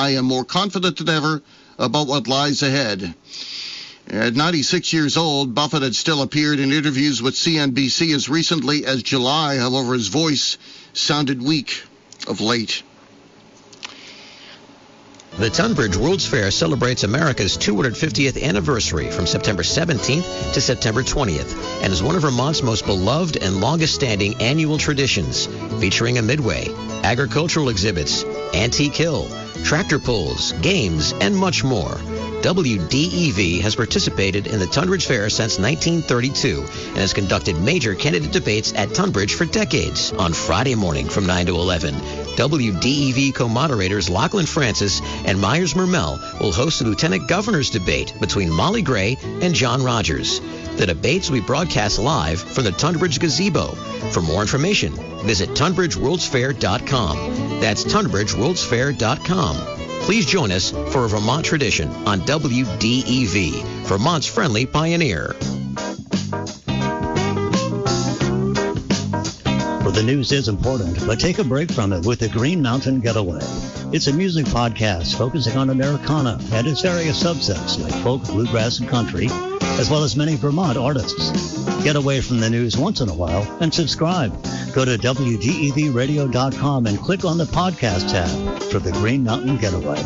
I am more confident than ever about what lies ahead. At 96 years old, Buffett had still appeared in interviews with CNBC as recently as July. However, his voice sounded weak of late. The Tunbridge World's Fair celebrates America's 250th anniversary from September 17th to September 20th and is one of Vermont's most beloved and longest-standing annual traditions, featuring a midway, agricultural exhibits, antique hill, tractor pulls, games, and much more. WDEV has participated in the Tunbridge Fair since 1932 and has conducted major candidate debates at Tunbridge for decades. On Friday morning from 9 to 11, WDEV co-moderators Lachlan Francis and Myers Mermel will host a lieutenant governor's debate between Molly Gray and John Rogers. The debates will be broadcast live from the Tunbridge Gazebo. For more information, visit TunbridgeWorldsFair.com. That's TunbridgeWorldsFair.com. Please join us for a Vermont tradition on WDEV, Vermont's friendly pioneer. Well, the news is important, but take a break from it with the Green Mountain Getaway. It's a music podcast focusing on Americana and its various subsets like folk, bluegrass, and country, as well as many Vermont artists. Get away from the news once in a while and subscribe. Go to WDEVradio.com and click on the podcast tab for the Green Mountain Getaway.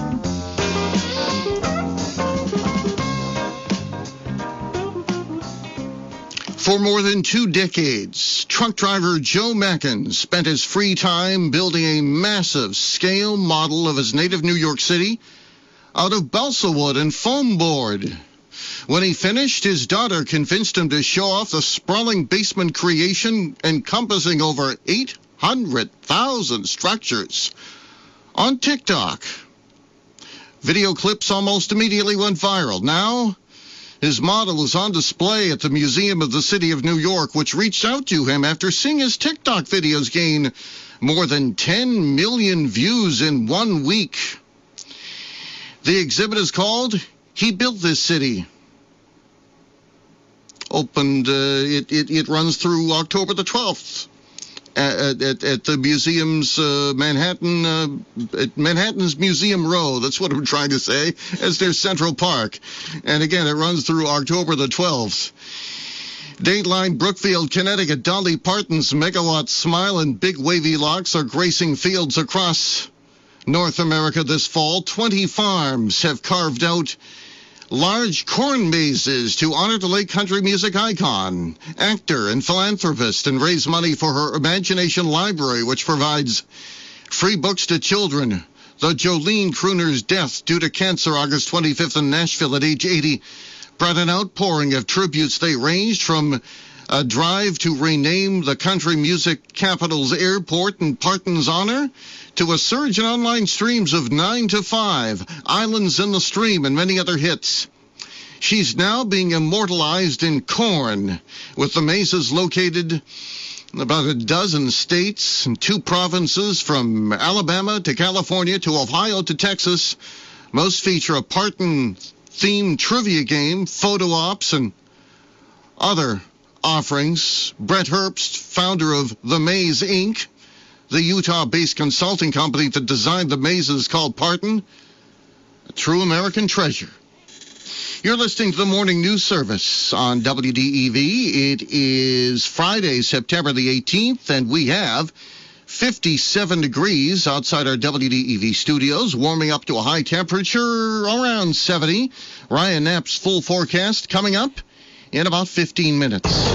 For more than 2 decades, truck driver Joe Mackin spent his free time building a massive scale model of his native New York City out of balsa wood and foam board. When he finished, his daughter convinced him to show off the sprawling basement creation encompassing over 800,000 structures on TikTok. Video clips almost immediately went viral. Now, his model is on display at the Museum of the City of New York, which reached out to him after seeing his TikTok videos gain more than 10 million views in 1 week. The exhibit is called He Built This City. Opened, it runs through October the 12th at the museum's Manhattan's Museum Row. That's what I'm trying to say, as their Central Park. And again, it runs through October the 12th. Dateline, Brookfield, Connecticut. Dolly Parton's megawatt smile and big wavy locks are gracing fields across North America this fall. 20 farms have carved out large corn mazes to honor the late country music icon, actor, and philanthropist, and raise money for her Imagination Library, which provides free books to children. The Jolene crooner's death due to cancer August 25th in Nashville at age 80 brought an outpouring of tributes. They ranged from a drive to rename the country music capital's airport in Parton's honor to a surge in online streams of 9 to 5, Islands in the Stream, and many other hits. She's now being immortalized in corn, with the mazes located in about a dozen states and 2 provinces from Alabama to California to Ohio to Texas. Most feature a Parton-themed trivia game, photo ops, and other offerings. Brett Herbst, founder of The Maze, Inc., the Utah-based consulting company that designed the mazes called Parton, a true American treasure. You're listening to the Morning News Service on WDEV. It is Friday, September the 18th, and we have 57 degrees outside our WDEV studios, warming up to a high temperature around 70. Ryan Knapp's full forecast coming up in about 15 minutes.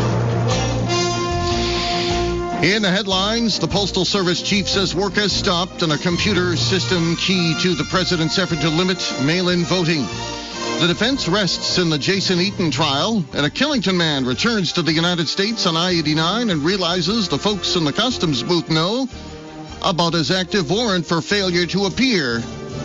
In the headlines, the Postal Service chief says work has stopped on a computer system key to the president's effort to limit mail-in voting. The defense rests in the Jason Eaton trial, and a Killington man returns to the United States on I-89 and realizes the folks in the customs booth know about his active warrant for failure to appear.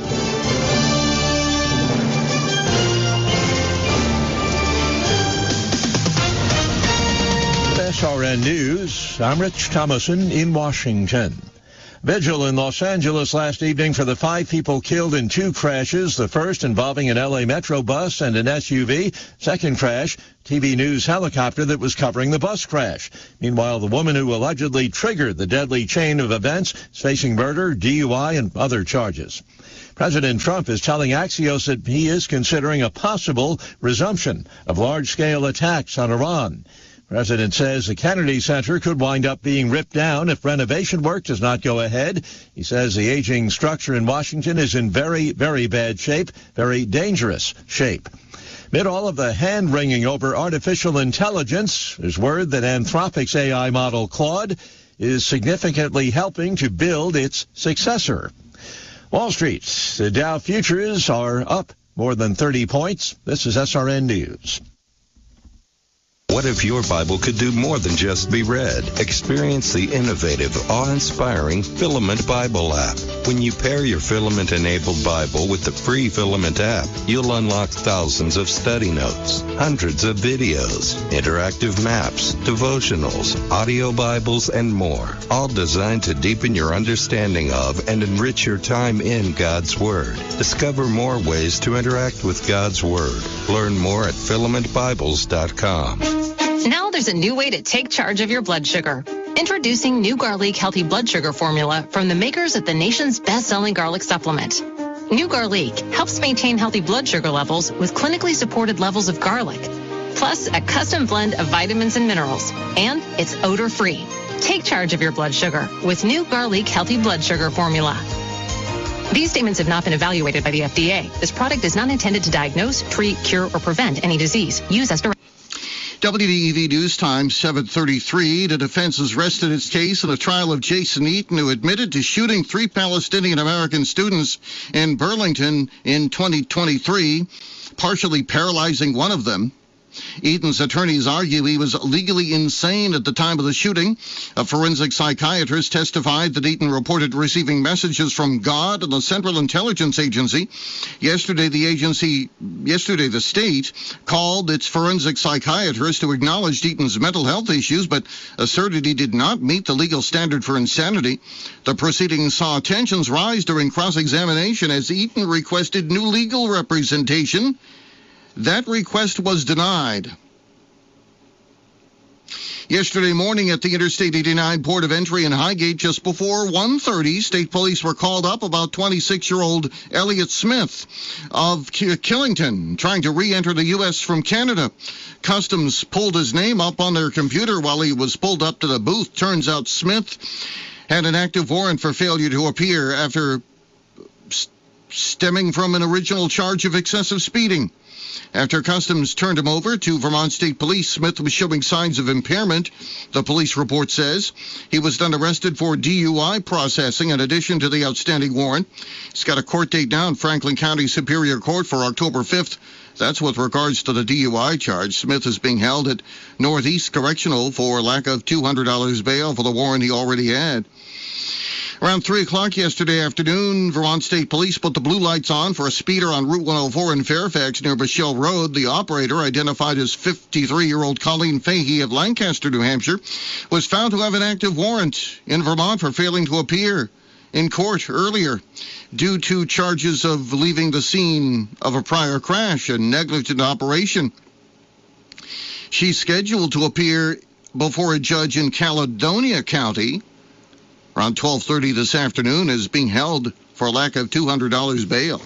SRN News, I'm Rich Thomason in Washington. Vigil in Los Angeles last evening for the 5 people killed in 2 crashes, the first involving an LA Metro bus and an SUV. Second crash, TV News helicopter that was covering the bus crash. Meanwhile, the woman who allegedly triggered the deadly chain of events is facing murder, DUI, and other charges. President Trump is telling Axios that he is considering a possible resumption of large-scale attacks on Iran. The president says the Kennedy Center could wind up being ripped down if renovation work does not go ahead. He says the aging structure in Washington is in very, very bad shape, very dangerous shape. Amid all of the hand-wringing over artificial intelligence, there's word that Anthropic's AI model Claude is significantly helping to build its successor. Wall Street, the Dow futures are up more than 30 points. This is SRN News. What if your Bible could do more than just be read? Experience the innovative, awe-inspiring Filament Bible app. When you pair your Filament-enabled Bible with the free Filament app, you'll unlock thousands of study notes, hundreds of videos, interactive maps, devotionals, audio Bibles, and more, all designed to deepen your understanding of and enrich your time in God's Word. Discover more ways to interact with God's Word. Learn more at filamentbibles.com. Now there's a new way to take charge of your blood sugar. Introducing New Garlic Healthy Blood Sugar Formula from the makers of the nation's best-selling garlic supplement. New Garlic helps maintain healthy blood sugar levels with clinically supported levels of garlic, plus a custom blend of vitamins and minerals, and it's odor-free. Take charge of your blood sugar with New Garlic Healthy Blood Sugar Formula. These statements have not been evaluated by the FDA. This product is not intended to diagnose, treat, cure, or prevent any disease. Use as directed. WDEV News Time, 7:33. The defense has rested its case in the trial of Jason Eaton, who admitted to shooting 3 Palestinian-American students in Burlington in 2023, partially paralyzing one of them. Eaton's attorneys argue he was legally insane at the time of the shooting. A forensic psychiatrist testified that Eaton reported receiving messages from God and the Central Intelligence Agency. Yesterday, the state called its forensic psychiatrist who acknowledged Eaton's mental health issues, but asserted he did not meet the legal standard for insanity. The proceedings saw tensions rise during cross-examination as Eaton requested new legal representation. That request was denied. Yesterday morning at the Interstate 89 Port of Entry in Highgate, just before 1:30, state police were called up about 26-year-old Elliot Smith of Killington, trying to re-enter the U.S. from Canada. Customs pulled his name up on their computer while he was pulled up to the booth. Turns out Smith had an active warrant for failure to appear after stemming from an original charge of excessive speeding. After Customs turned him over to Vermont State Police, Smith was showing signs of impairment. The police report says he was then arrested for DUI processing in addition to the outstanding warrant. He's got a court date now in Franklin County Superior Court for October 5th. That's with regards to the DUI charge. Smith is being held at Northeast Correctional for lack of $200 bail for the warrant he already had. Around 3 o'clock yesterday afternoon, Vermont State Police put the blue lights on for a speeder on Route 104 in Fairfax near Bashell Road. The operator, identified as 53-year-old Colleen Fahey of Lancaster, New Hampshire, was found to have an active warrant in Vermont for failing to appear in court earlier due to charges of leaving the scene of a prior crash and negligent operation. She's scheduled to appear before a judge in Caledonia County around 12:30 this afternoon, is being held for lack of $200 bail.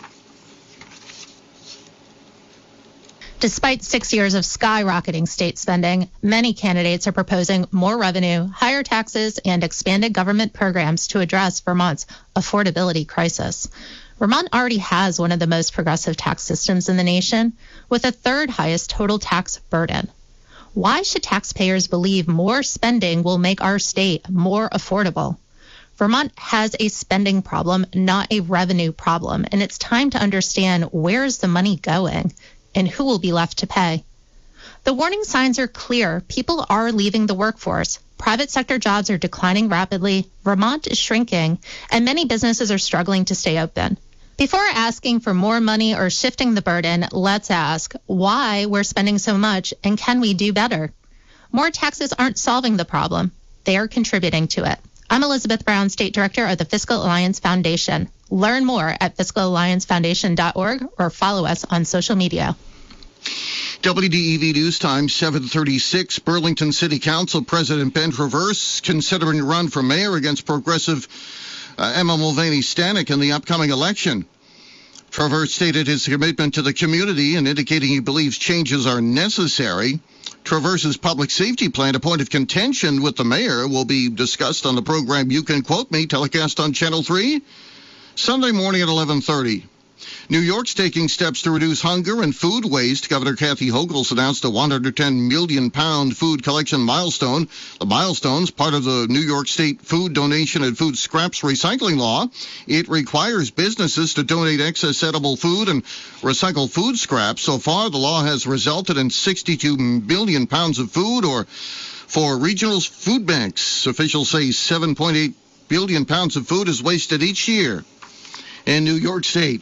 Despite 6 years of skyrocketing state spending, many candidates are proposing more revenue, higher taxes, and expanded government programs to address Vermont's affordability crisis. Vermont already has one of the most progressive tax systems in the nation, with the 3rd highest total tax burden. Why should taxpayers believe more spending will make our state more affordable? Vermont has a spending problem, not a revenue problem, and it's time to understand where is the money going and who will be left to pay. The warning signs are clear. People are leaving the workforce. Private sector jobs are declining rapidly. Vermont is shrinking, and many businesses are struggling to stay open. Before asking for more money or shifting the burden, let's ask why we're spending so much and can we do better? More taxes aren't solving the problem. They are contributing to it. I'm Elizabeth Brown, State Director of the Fiscal Alliance Foundation. Learn more at fiscalalliancefoundation.org or follow us on social media. WDEV News Time, 7:36. Burlington City Council President Ben Traverse considering a run for mayor against progressive Emma Mulvaney Stanek in the upcoming election. Traverse stated his commitment to the community and indicating he believes changes are necessary. Traverse's public safety plan, a point of contention with the mayor, will be discussed on the program You Can Quote Me, telecast on Channel 3, Sunday morning at 11:30. New York's taking steps to reduce hunger and food waste. Governor Kathy Hochul announced a £110 million food collection milestone. The milestone's part of the New York State food donation and food scraps recycling law. It requires businesses to donate excess edible food and recycle food scraps. So far, the law has resulted in 62 million pounds of food, or for regional food banks, officials say 7.8 billion pounds of food is wasted each year in New York State.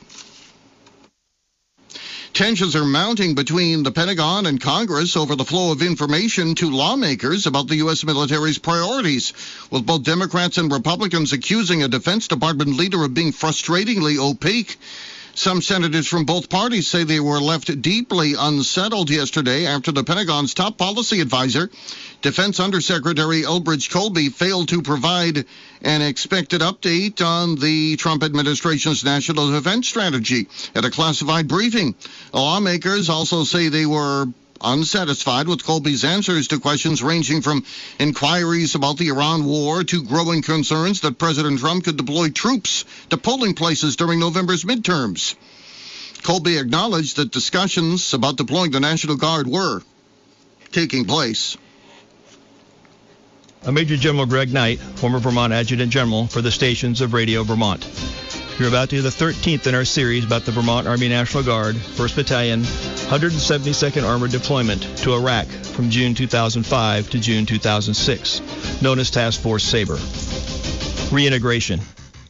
Tensions are mounting between the Pentagon and Congress over the flow of information to lawmakers about the U.S. military's priorities, with both Democrats and Republicans accusing a Defense Department leader of being frustratingly opaque. Some senators from both parties say they were left deeply unsettled yesterday after the Pentagon's top policy advisor, Defense Undersecretary Elbridge Colby, failed to provide an expected update on the Trump administration's national defense strategy at a classified briefing. Lawmakers also say they were unsatisfied with Colby's answers to questions ranging from inquiries about the Iran war to growing concerns that President Trump could deploy troops to polling places during November's midterms. Colby acknowledged that discussions about deploying the National Guard were taking place. Major General Greg Knight, former Vermont Adjutant General for the stations of Radio Vermont. You're about to hear the 13th in our series about the Vermont Army National Guard, 1st Battalion, 172nd Armored Deployment to Iraq from June 2005 to June 2006, known as Task Force Sabre. Reintegration.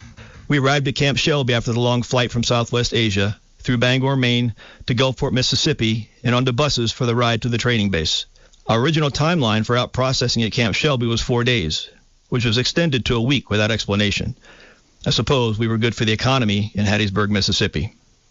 We arrived at Camp Shelby after the long flight from Southwest Asia, through Bangor, Maine, to Gulfport, Mississippi, and onto buses for the ride to the training base. Our original timeline for out processing at Camp Shelby was 4 days, which was extended to a week without explanation. I suppose we were good for the economy in Hattiesburg, Mississippi.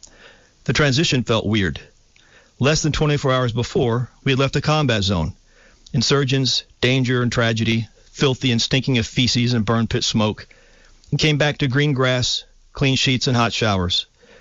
The transition felt weird. Less than 24 hours before, we had left a combat zone. Insurgents, danger and tragedy, filthy and stinking of feces and burn pit smoke, and came back to green grass, clean sheets and hot showers.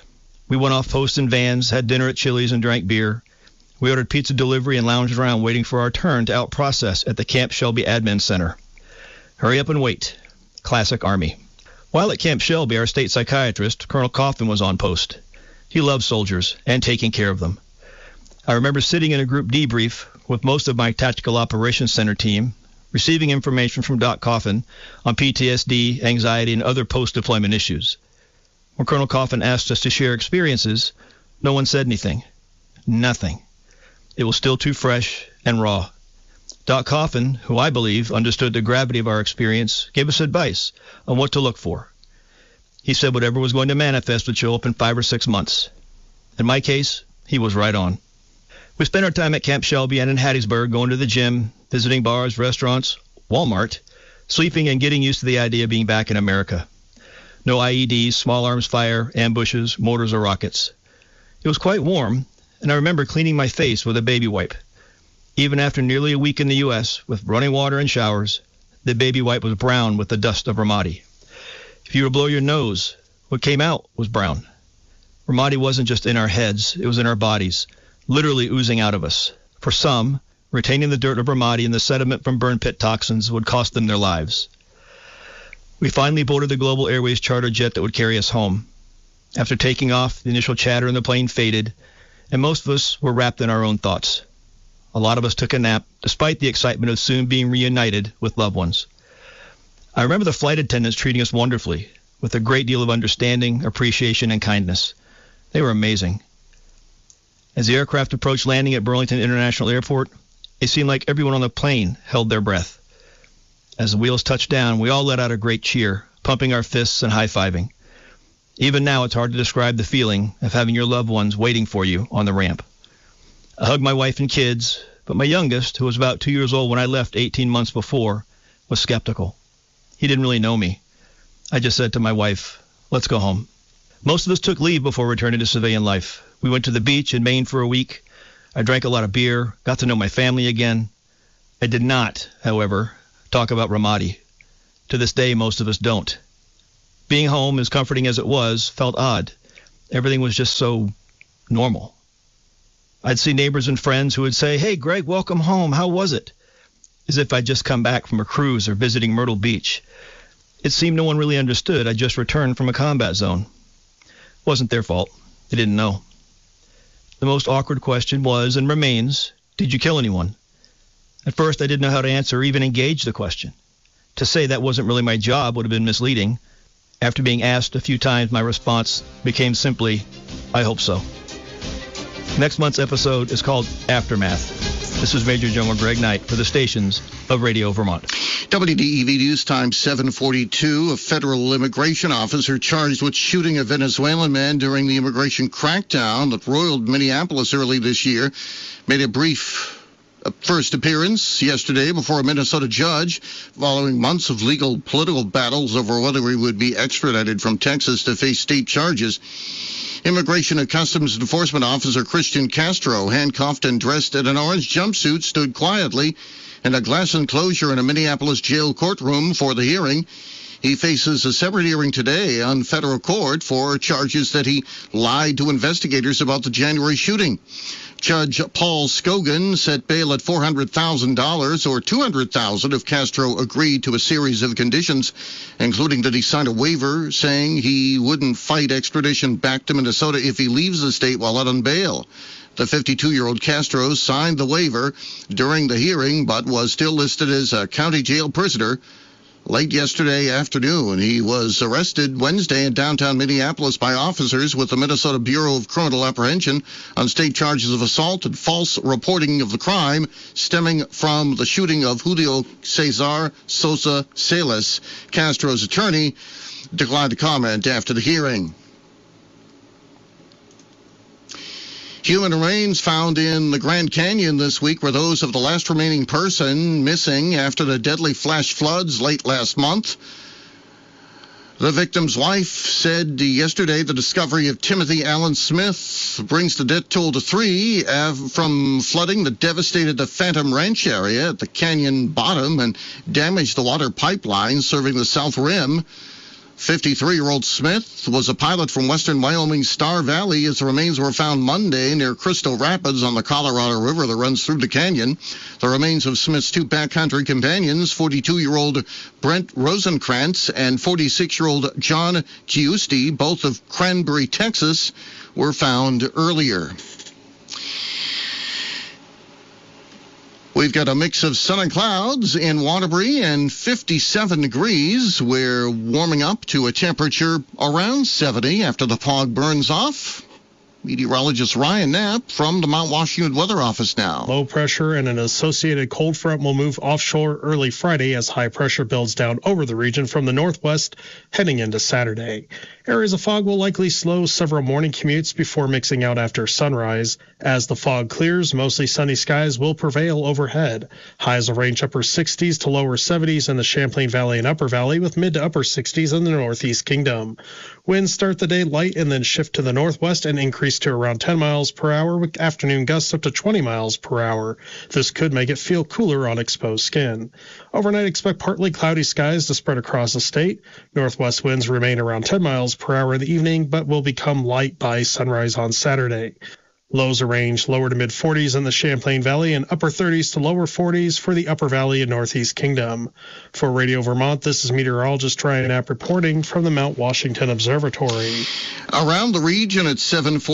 We went off post in vans, had dinner at Chili's and drank beer. We ordered pizza delivery and lounged around waiting for our turn to out-process at the Camp Shelby Admin Center. Hurry up and wait. Classic Army. While at Camp Shelby, our state psychiatrist, Colonel Coffin, was on post. He loved soldiers and taking care of them. I remember sitting in a group debrief with most of my Tactical Operations Center team, receiving information from Doc Coffin on PTSD, anxiety, and other post-deployment issues. When Colonel Coffin asked us to share experiences, no one said anything. Nothing. It was still too fresh and raw. Doc Coffin, who I believe understood the gravity of our experience, gave us advice on what to look for. He said whatever was going to manifest would show up in 5 or 6 months. In my case, he was right on. We spent our time at Camp Shelby and in Hattiesburg, going to the gym, visiting bars, restaurants, Walmart, sleeping and getting used to the idea of being back in America. No IEDs, small arms fire, ambushes, mortars, or rockets. It was quite warm, and I remember cleaning my face with a baby wipe. Even after nearly a week in the U.S. with running water and showers, the baby wipe was brown with the dust of Ramadi. If you were to blow your nose, what came out was brown. Ramadi wasn't just in our heads, it was in our bodies, literally oozing out of us. For some, retaining the dirt of Ramadi and the sediment from burn pit toxins would cost them their lives. We finally boarded the Global Airways charter jet that would carry us home. After taking off, the initial chatter in the plane faded, and most of us were wrapped in our own thoughts. A lot of us took a nap, despite the excitement of soon being reunited with loved ones. I remember the flight attendants treating us wonderfully, with a great deal of understanding, appreciation, and kindness. They were amazing. As the aircraft approached landing at Burlington International Airport, it seemed like everyone on the plane held their breath. As the wheels touched down, we all let out a great cheer, pumping our fists and high-fiving. Even now, it's hard to describe the feeling of having your loved ones waiting for you on the ramp. I hugged my wife and kids, but my youngest, who was about 2 years old when I left 18 months before, was skeptical. He didn't really know me. I just said to my wife, "Let's go home." Most of us took leave before returning to civilian life. We went to the beach in Maine for a week. I drank a lot of beer, got to know my family again. I did not, however, talk about Ramadi. To this day, most of us don't. Being home, as comforting as it was, felt odd. Everything was just so normal. I'd see neighbors and friends who would say, "Hey, Greg, welcome home. How was it?" As if I'd just come back from a cruise or visiting Myrtle Beach. It seemed no one really understood. I just returned from a combat zone. It wasn't their fault. They didn't know. The most awkward question was and remains, did you kill anyone? At first, I didn't know how to answer or even engage the question. To say that wasn't really my job would have been misleading. After being asked a few times, my response became simply, I hope so. Next month's episode is called Aftermath. This is Major General Greg Knight for the stations of Radio Vermont. WDEV News Time 7:42. A federal immigration officer charged with shooting a Venezuelan man during the immigration crackdown that roiled Minneapolis early this year made a brief first appearance yesterday before a Minnesota judge following months of legal political battles over whether he would be extradited from Texas to face state charges. Immigration and Customs Enforcement Officer Christian Castro, handcuffed and dressed in an orange jumpsuit, stood quietly in a glass enclosure in a Minneapolis jail courtroom for the hearing. He faces a separate hearing today on federal court for charges that he lied to investigators about the January shooting. Judge Paul Scogan set bail at $400,000 or $200,000 if Castro agreed to a series of conditions, including that he signed a waiver saying he wouldn't fight extradition back to Minnesota if he leaves the state while out on bail. The 52-year-old Castro signed the waiver during the hearing but was still listed as a county jail prisoner. Late yesterday afternoon, he was arrested Wednesday in downtown Minneapolis by officers with the Minnesota Bureau of Criminal Apprehension on state charges of assault and false reporting of the crime stemming from the shooting of Julio Cesar Sosa Salas. Castro's attorney declined to comment after the hearing. Human remains found in the Grand Canyon this week were those of the last remaining person missing after the deadly flash floods late last month. The victim's wife said yesterday the discovery of Timothy Allen Smith brings the death toll to 3 from flooding that devastated the Phantom Ranch area at the canyon bottom and damaged the water pipeline serving the South Rim. 53-year-old Smith was a pilot from western Wyoming's Star Valley. His remains were found Monday near Crystal Rapids on the Colorado River that runs through the canyon. The remains of Smith's two backcountry companions, 42-year-old Brent Rosenkrantz and 46-year-old John Giusti, both of Cranberry, Texas, were found earlier. We've got a mix of sun and clouds in Waterbury and 57 degrees. We're warming up to a temperature around 70 after the fog burns off. Meteorologist Ryan Knapp from the Mount Washington Weather Office now. Low pressure and an associated cold front will move offshore early Friday as high pressure builds down over the region from the northwest heading into Saturday. Areas of fog will likely slow several morning commutes before mixing out after sunrise. As the fog clears, mostly sunny skies will prevail overhead. Highs will range upper 60s to lower 70s in the Champlain Valley and Upper Valley, with mid to upper 60s in the Northeast Kingdom. Winds start the day light and then shift to the northwest and increase to around 10 miles per hour, with afternoon gusts up to 20 miles per hour. This could make it feel cooler on exposed skin. Overnight, expect partly cloudy skies to spread across the state. Northwest winds remain around 10 miles per hour in the evening, but will become light by sunrise on Saturday. Lows range lower to mid-40s in the Champlain Valley and upper 30s to lower 40s for the Upper Valley and Northeast Kingdom. For Radio Vermont, this is meteorologist Ryan Knapp reporting from the Mount Washington Observatory. Around the region at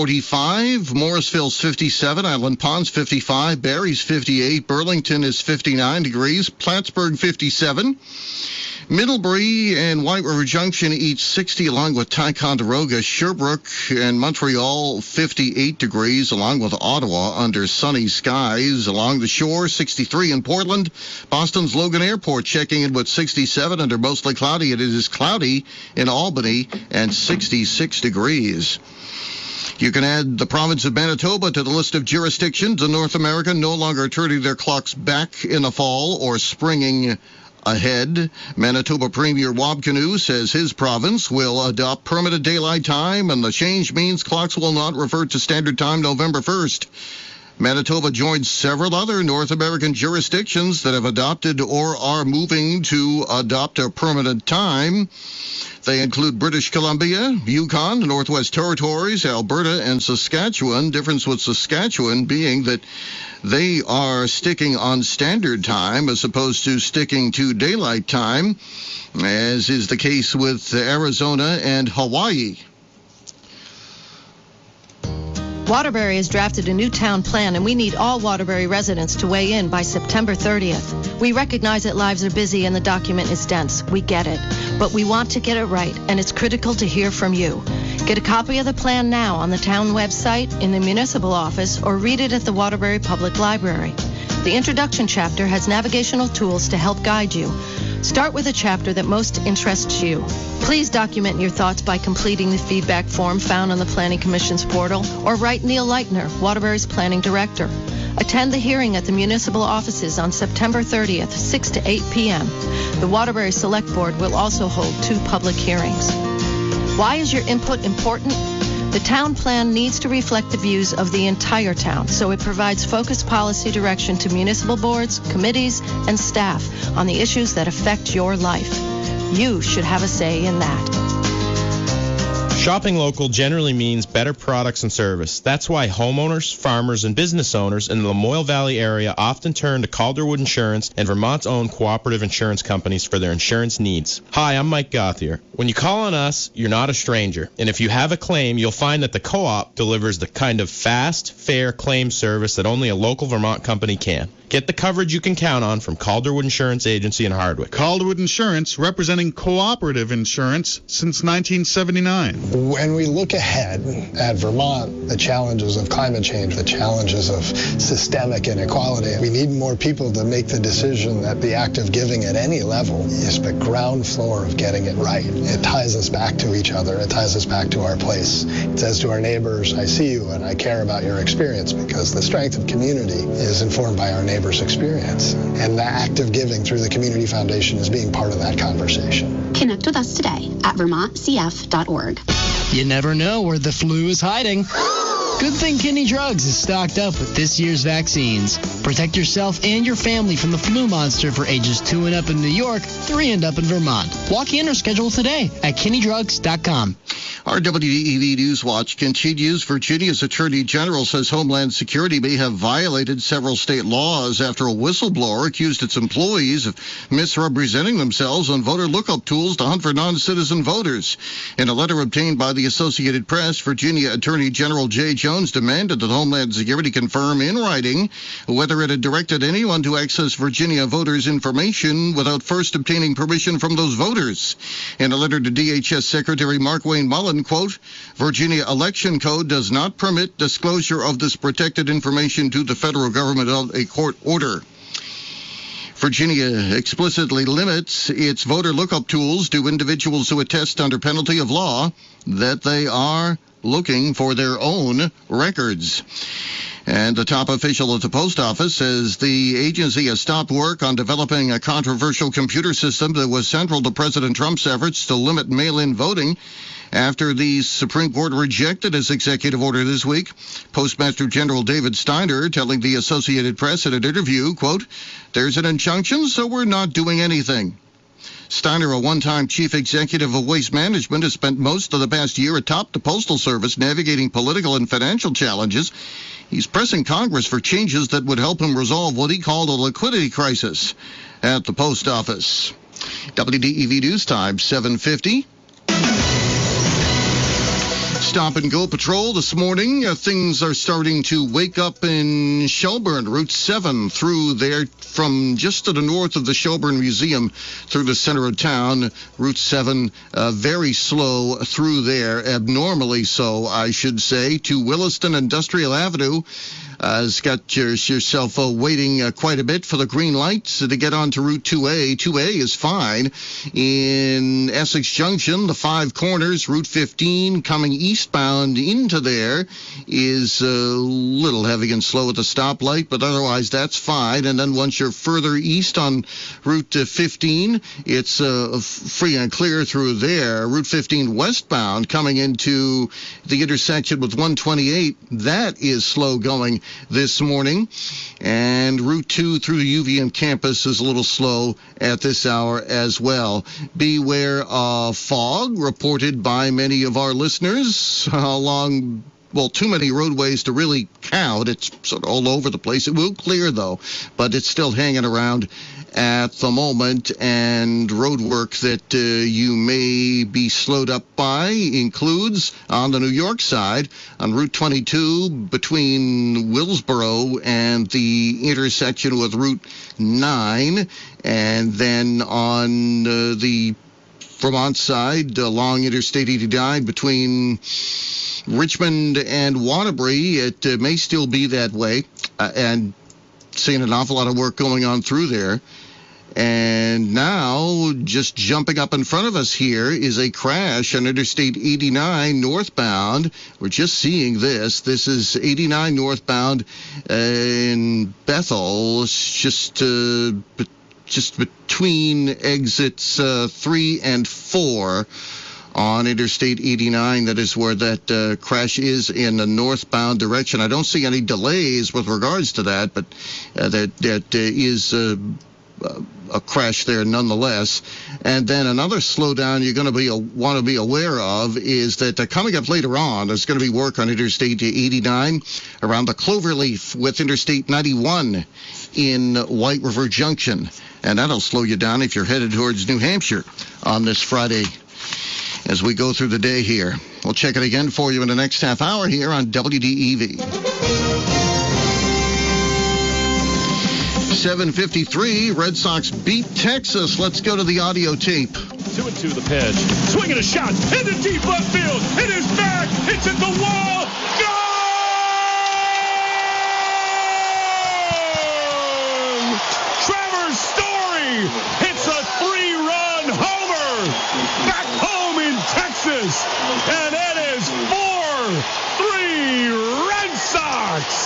7:45, Morrisville's 57, Island Pond's 55, Barrie's 58, Burlington is 59 degrees, Plattsburgh 57. Middlebury and White River Junction each 60, along with Ticonderoga. Sherbrooke and Montreal 58 degrees, along with Ottawa under sunny skies. Along the shore, 63 in Portland. Boston's Logan Airport checking in with 67 under mostly cloudy. It is cloudy in Albany and 66 degrees. You can add the province of Manitoba to the list of jurisdictions in North America no longer turning their clocks back in the fall or springing ahead. Manitoba Premier Wab Kinew says his province will adopt permanent daylight time, and the change means clocks will not revert to standard time November 1st. Manitoba joins several other North American jurisdictions that have adopted or are moving to adopt a permanent time. They include British Columbia, Yukon, the Northwest Territories, Alberta, and Saskatchewan. Difference with Saskatchewan being that they are sticking on standard time as opposed to sticking to daylight time, as is the case with Arizona and Hawaii. Waterbury has drafted a new town plan, and we need all Waterbury residents to weigh in by September 30th. We recognize that lives are busy and the document is dense. We get it. But we want to get it right, and it's critical to hear from you. Get a copy of the plan now on the town website, in the municipal office, or read it at the Waterbury Public Library. The introduction chapter has navigational tools to help guide you. Start with a chapter that most interests you. Please document your thoughts by completing the feedback form found on the Planning Commission's portal, or write Neil Leitner, Waterbury's Planning Director. Attend the hearing at the municipal offices on September 30th, 6 to 8 p.m. The Waterbury Select Board will also hold 2 public hearings. Why is your input important? The town plan needs to reflect the views of the entire town, so it provides focused policy direction to municipal boards, committees, and staff on the issues that affect your life. You should have a say in that. Shopping local generally means better products and service. That's why homeowners, farmers, and business owners in the Lamoille Valley area often turn to Calderwood Insurance and Vermont's own cooperative insurance companies for their insurance needs. Hi, I'm Mike Gauthier. When you call on us, you're not a stranger. And if you have a claim, you'll find that the co-op delivers the kind of fast, fair claim service that only a local Vermont company can. Get the coverage you can count on from Calderwood Insurance Agency in Hardwick. Calderwood Insurance, representing cooperative insurance since 1979. When we look ahead at Vermont, the challenges of climate change, the challenges of systemic inequality, we need more people to make the decision that the act of giving at any level is the ground floor of getting it right. It ties us back to each other. It ties us back to our place. It says to our neighbors, I see you and I care about your experience, because the strength of community is informed by our neighbors' experience. And the act of giving through the Community Foundation is being part of that conversation. Connect with us today at vermontcf.org. You never know where the flu is hiding. Good thing Kinney Drugs is stocked up with this year's vaccines. Protect yourself and your family from the flu monster for ages 2 and up in New York, 3 and up in Vermont. Walk in or schedule today at KinneyDrugs.com. Our WDEV News Watch continues. Virginia's Attorney General says Homeland Security may have violated several state laws after a whistleblower accused its employees of misrepresenting themselves on voter lookup tools to hunt for non-citizen voters. In a letter obtained by the Associated Press, Virginia Attorney General Jay Jones demanded that Homeland Security confirm in writing whether it had directed anyone to access Virginia voters' information without first obtaining permission from those voters. In a letter to DHS Secretary Mark Wayne Mullen, quote, Virginia Election Code does not permit disclosure of this protected information to the federal government of a court order. Virginia explicitly limits its voter lookup tools to individuals who attest under penalty of law that they are looking for their own records. And the top official at the post office says the agency has stopped work on developing a controversial computer system that was central to President Trump's efforts to limit mail-in voting after the Supreme Court rejected his executive order this week. Postmaster General David Steiner telling the Associated Press in an interview, quote, there's an injunction, so we're not doing anything. Steiner, a one-time chief executive of Waste Management, has spent most of the past year atop the Postal Service navigating political and financial challenges. He's pressing Congress for changes that would help him resolve what he called a liquidity crisis at the post office. WDEV News Time, 7:50. Stop and go patrol this morning. Things are starting to wake up in Shelburne, Route 7 through there from just to the north of the Shelburne Museum through the center of town. Route 7 very slow through there, abnormally so, I should say, to Williston Industrial Avenue. Has got yourself waiting quite a bit for the green lights to get onto Route 2A. 2A is fine. In Essex Junction, the Five Corners, Route 15 coming eastbound into there is a little heavy and slow at the stoplight, but otherwise that's fine. And then once you're further east on Route 15, it's free and clear through there. Route 15 westbound coming into the intersection with 128, that is slow going this morning. And Route 2 through the UVM campus is a little slow at this hour as well. Beware of fog reported by many of our listeners along, well, too many roadways to really count. It's sort of all over the place. It will clear, though, but it's still hanging around at the moment. And road work that you may be slowed up by includes on the New York side on Route 22 between Willsboro and the intersection with Route 9, and then on the Vermont side along Interstate 89 between Richmond and Waterbury. It may still be that way, and seeing an awful lot of work going on through there. And now, just jumping up in front of us here is a crash on Interstate 89 northbound. We're just seeing this. This is 89 northbound in Bethel. It's just between exits 3 and 4 on Interstate 89. That is where that crash is in the northbound direction. I don't see any delays with regards to that, but that is a crash there nonetheless. And then another slowdown you're going to want to be aware of is that coming up later on, there's going to be work on Interstate 89 around the Cloverleaf with Interstate 91 in White River Junction. And that'll slow you down if you're headed towards New Hampshire on this Friday as we go through the day here. We'll check it again for you in the next half hour here on WDEV. 7:53, Red Sox beat Texas. Let's go to the audio tape. 2-2 the pitch. Swinging a shot in the deep left field. It is back. It's at the wall. Gone! Trevor Story hits a 3-run homer. Back home in Texas. And it is 4-3 Red Sox.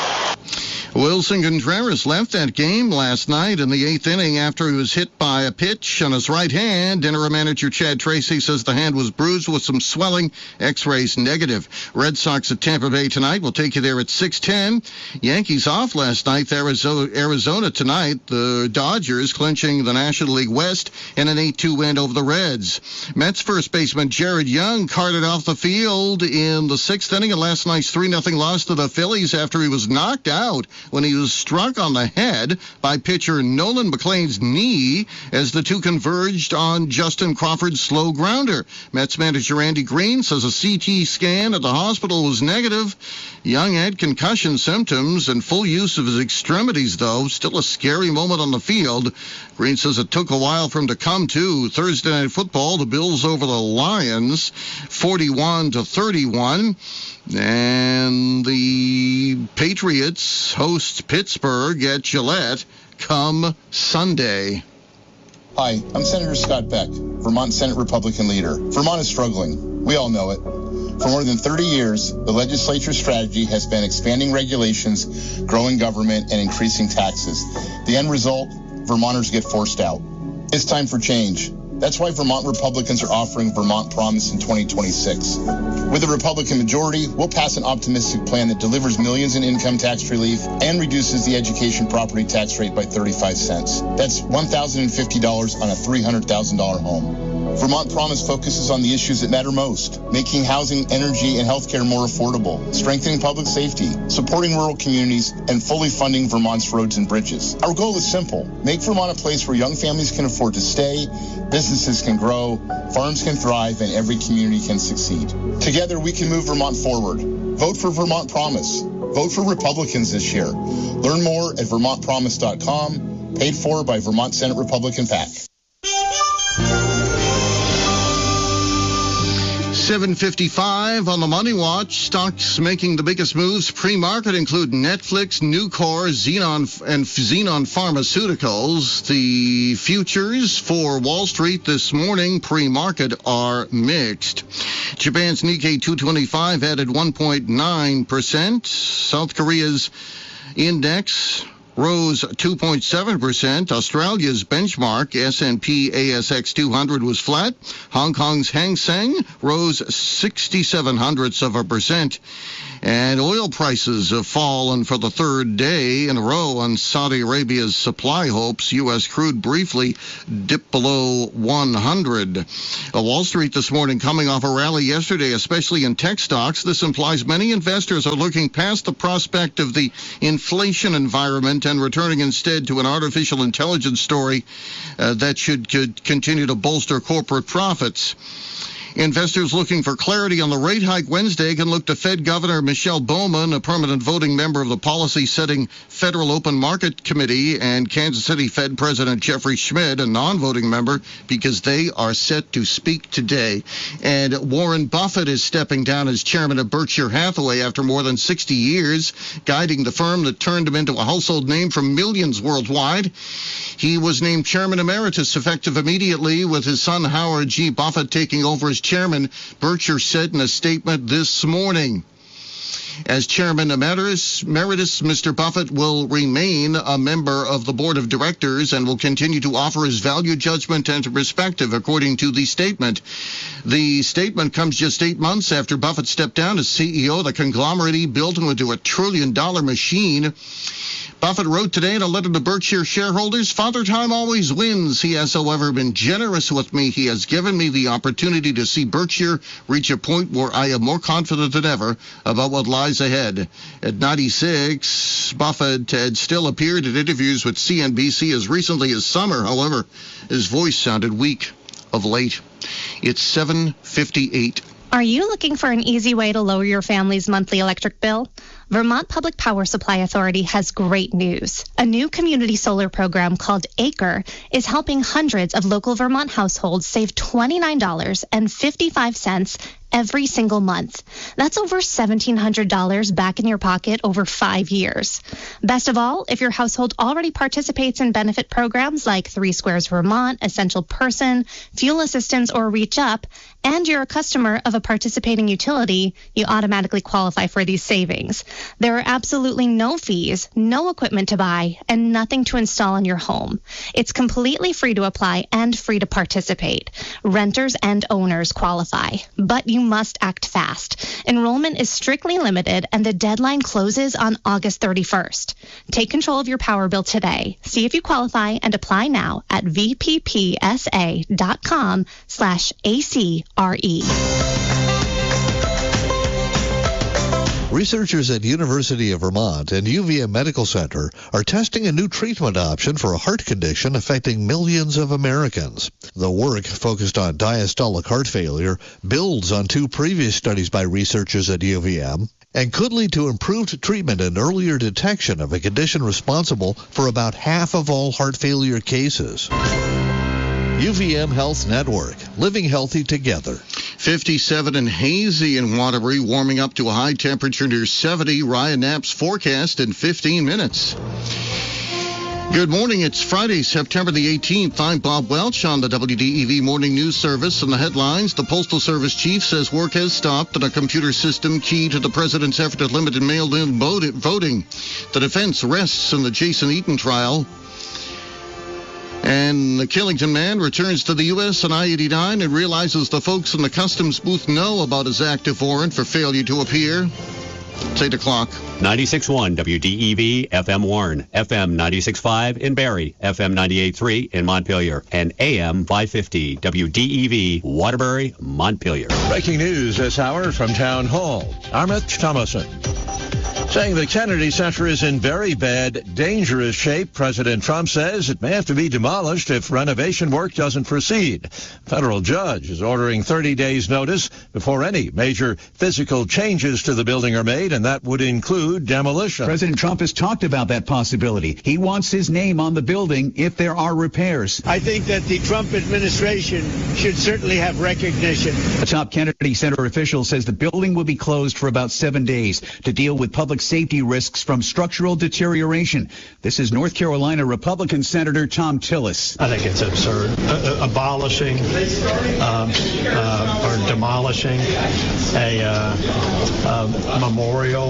Wilson Contreras left that game last night in the 8th inning after he was hit by a pitch on his right hand. Interim manager Chad Tracy says the hand was bruised with some swelling. X-rays negative. Red Sox at Tampa Bay tonight. We'll take you there at 6:10. Yankees off last night. Arizona tonight. The Dodgers clinching the National League West in an 8-2 win over the Reds. Mets first baseman Jared Young carted off the field in the 6th inning of last night's 3-0 loss to the Phillies after he was knocked out when he was struck on the head by pitcher Nolan McLean's knee as the two converged on Justin Crawford's slow grounder. Mets manager Andy Green says a CT scan at the hospital was negative. Young had concussion symptoms and full use of his extremities, though. Still a scary moment on the field. Green says it took a while for him to come to. Thursday Night Football, the Bills over the Lions, 41-31. And the Patriots host Pittsburgh at Gillette come Sunday. Hi, I'm Senator Scott Beck, Vermont Senate Republican leader. Vermont is struggling. We all know it. For more than 30 years, the legislature's strategy has been expanding regulations, growing government, and increasing taxes. The end result, Vermonters get forced out. It's time for change. That's why Vermont Republicans are offering Vermont Promise in 2026. With a Republican majority, we'll pass an optimistic plan that delivers millions in income tax relief and reduces the education property tax rate by 35 cents. That's $1,050 on a $300,000 home. Vermont Promise focuses on the issues that matter most, making housing, energy, and healthcare more affordable, strengthening public safety, supporting rural communities, and fully funding Vermont's roads and bridges. Our goal is simple: make Vermont a place where young families can afford to stay, businesses can grow, farms can thrive, and every community can succeed. Together, we can move Vermont forward. Vote for Vermont Promise. Vote for Republicans this year. Learn more at VermontPromise.com, paid for by Vermont Senate Republican PAC. 7:55 on the Money Watch. Stocks making the biggest moves pre-market include Netflix, Nucor, Xenon Pharmaceuticals. The futures for Wall Street this morning pre-market are mixed. Japan's Nikkei 225 added 1.9%. South Korea's index rose 2.7%. Australia's benchmark S&P ASX 200 was flat. Hong Kong's Hang Seng rose 0.67%. And oil prices have fallen for the third day in a row on Saudi Arabia's supply hopes. U.S. crude briefly dipped below 100. Wall Street this morning coming off a rally yesterday, especially in tech stocks. This implies many investors are looking past the prospect of the inflation environment and returning instead to an artificial intelligence story that should continue to bolster corporate profits. Investors looking for clarity on the rate hike Wednesday can look to Fed Governor Michelle Bowman, a permanent voting member of the policy-setting Federal Open Market Committee, and Kansas City Fed President Jeffrey Schmidt, a non-voting member, because they are set to speak today. And Warren Buffett is stepping down as chairman of Berkshire Hathaway after more than 60 years, guiding the firm that turned him into a household name for millions worldwide. He was named chairman emeritus effective immediately, with his son Howard G. Buffett taking over as chairman, Berkshire said in a statement this morning. As chairman emeritus, Mr. Buffett will remain a member of the board of directors and will continue to offer his value judgment and perspective, according to the statement. The statement comes just 8 months after Buffett stepped down as CEO. The conglomerate he built into a $1 trillion machine. Buffett wrote today in a letter to Berkshire shareholders, "Father Time always wins. He has, however, been generous with me. He has given me the opportunity to see Berkshire reach a point where I am more confident than ever about what lies ahead." At 96, Buffett had still appeared in interviews with CNBC as recently as summer. However, his voice sounded weak of late. It's 7:58. Are you looking for an easy way to lower your family's monthly electric bill? Vermont Public Power Supply Authority has great news. A new community solar program called ACRE is helping hundreds of local Vermont households save $29.55 every single month. That's over $1,700 back in your pocket over 5 years. Best of all, if your household already participates in benefit programs like 3 Squares Vermont, Essential Person, Fuel Assistance, or Reach Up, and you're a customer of a participating utility, you automatically qualify for these savings. There are absolutely no fees, no equipment to buy, and nothing to install in your home. It's completely free to apply and free to participate. Renters and owners qualify, but you must act fast. Enrollment is strictly limited, and the deadline closes on August 31st. Take control of your power bill today. See if you qualify and apply now at vppsa.com/ACRE. Researchers at University of Vermont and UVM Medical Center are testing a new treatment option for a heart condition affecting millions of Americans. The work, focused on diastolic heart failure, builds on 2 previous studies by researchers at UVM and could lead to improved treatment and earlier detection of a condition responsible for about half of all heart failure cases. UVM Health Network, living healthy together. 57 and hazy in Waterbury, warming up to a high temperature near 70. Ryan Knapp's forecast in 15 minutes. Good morning. It's Friday, September the 18th. I'm Bob Welch on the WDEV Morning News Service. And the headlines, the Postal Service chief says work has stopped on a computer system key to the president's effort to limit mail-in voting. The defense rests in the Jason Eaton trial. And the Killington man returns to the U.S. on I-89 and realizes the folks in the customs booth know about his active warrant for failure to appear. It's 8 o'clock. 96.1 WDEV FM Warren, FM 96.5 in Barrie, FM 98.3 in Montpelier, and AM 550 WDEV Waterbury, Montpelier. Breaking news this hour from Town Hall. I'm Rich Thomason. Saying the Kennedy Center is in very bad, dangerous shape, President Trump says it may have to be demolished if renovation work doesn't proceed. Federal judge is ordering 30 days' notice before any major physical changes to the building are made, and that would include demolition. President Trump has talked about that possibility. He wants his name on the building if there are repairs. I think that the Trump administration should certainly have recognition. A top Kennedy Center official says the building will be closed for about 7 days to deal with public safety risks from structural deterioration. This is North Carolina Republican Senator Thom Tillis. I think it's absurd. Abolishing or demolishing a memorial,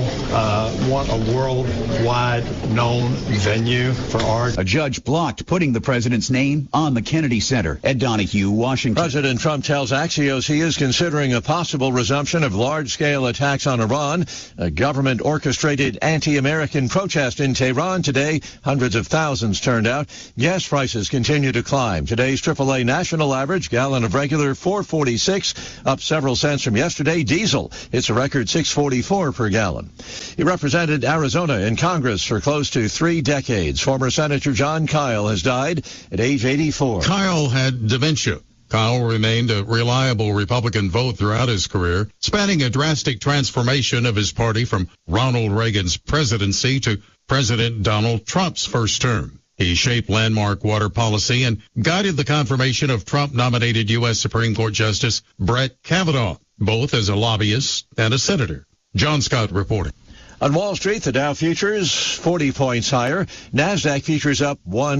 a worldwide known venue for art. A judge blocked putting the president's name on the Kennedy Center. Ed Donahue, Washington. President Trump tells Axios he is considering a possible resumption of large-scale attacks on Iran. A government-orchestrated anti-American protest in Tehran today. Hundreds of thousands turned out. Gas prices continue to climb. Today's AAA national average, gallon of regular $4.46, up several cents from yesterday. Diesel hits a record $6.44 per gallon. He represented Arizona in Congress for close to 3 decades. Former Senator Jon Kyl has died at age 84. Kyl had dementia. Kyl remained a reliable Republican vote throughout his career, spanning a drastic transformation of his party from Ronald Reagan's presidency to President Donald Trump's first term. He shaped landmark water policy and guided the confirmation of Trump-nominated U.S. Supreme Court Justice Brett Kavanaugh, both as a lobbyist and a senator. John Scott reporting. On Wall Street, the Dow futures 40 points higher. NASDAQ futures up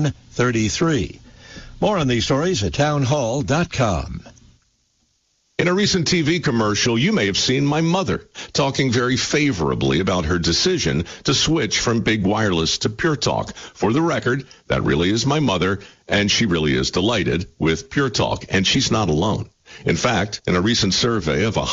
133. More on these stories at townhall.com. In a recent TV commercial, you may have seen my mother talking very favorably about her decision to switch from big wireless to Pure Talk. For the record, that really is my mother, and she really is delighted with Pure Talk, and she's not alone. In fact, in a recent survey of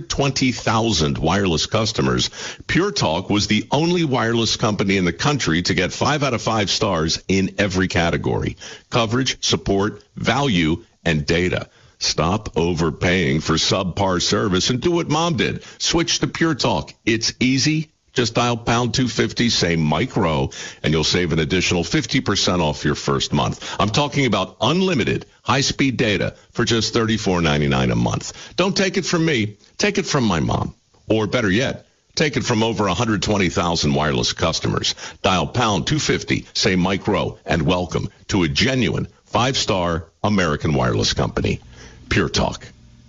120,000 wireless customers, Pure Talk was the only wireless company in the country to get 5 out of 5 stars in every category: coverage, support, value, and data. Stop overpaying for subpar service and do what Mom did. Switch to Pure Talk. It's easy. Just dial pound 250, say Mike Rowe, and you'll save an additional 50% off your first month. I'm talking about unlimited high-speed data for just $34.99 a month. Don't take it from me. Take it from my mom. Or better yet, take it from over 120,000 wireless customers. Dial pound 250, say Mike Rowe, and welcome to a genuine 5-star American wireless company. Pure Talk.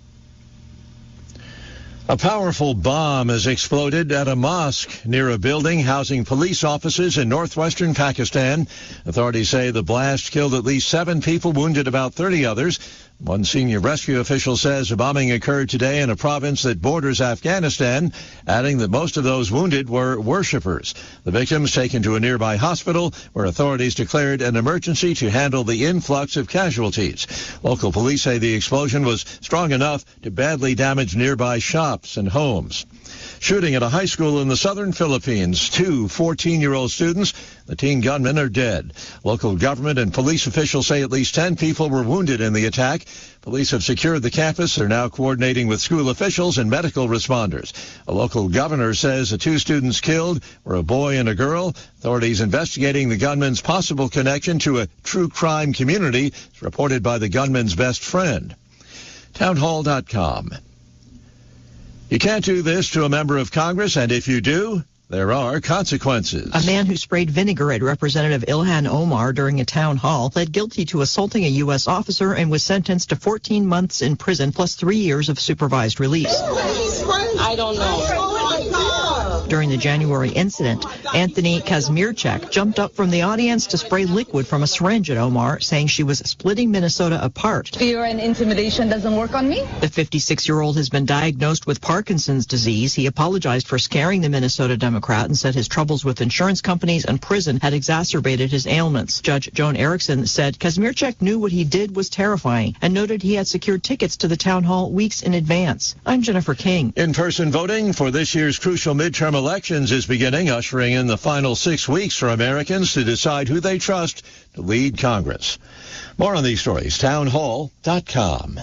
A powerful bomb has exploded at a mosque near a building housing police offices in northwestern Pakistan. Authorities say the blast killed at least 7 people, wounded about 30 others. One senior rescue official says a bombing occurred today in a province that borders Afghanistan, adding that most of those wounded were worshippers. The victims taken to a nearby hospital where authorities declared an emergency to handle the influx of casualties. Local police say the explosion was strong enough to badly damage nearby shops and homes. Shooting at a high school in the southern Philippines. 2 14-year-old students. The teen gunmen are dead. Local government and police officials say at least 10 people were wounded in the attack. Police have secured the campus. They're now coordinating with school officials and medical responders. A local governor says the 2 students killed were a boy and a girl. Authorities investigating the gunman's possible connection to a true crime community. It's reported by the gunman's best friend. Townhall.com. You can't do this to a member of Congress, and if you do, there are consequences. A man who sprayed vinegar at Representative Ilhan Omar during a town hall pled guilty to assaulting a U.S. officer and was sentenced to 14 months in prison plus 3 years of supervised release. I don't know. During the January incident, Anthony Kazmierczak jumped up from the audience to spray liquid from a syringe at Omar, saying she was splitting Minnesota apart. Fear and intimidation doesn't work on me? The 56-year-old has been diagnosed with Parkinson's disease. He apologized for scaring the Minnesota Democrat and said his troubles with insurance companies and prison had exacerbated his ailments. Judge Joan Erickson said Kazmierczak knew what he did was terrifying and noted he had secured tickets to the town hall weeks in advance. I'm Jennifer King. In-person voting for this year's crucial midterm elections is beginning, ushering in the final 6 weeks for Americans to decide who they trust to lead Congress. More on these stories, townhall.com.